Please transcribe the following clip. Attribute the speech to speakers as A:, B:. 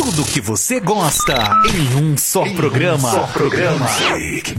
A: Tudo que você gosta em um só programa.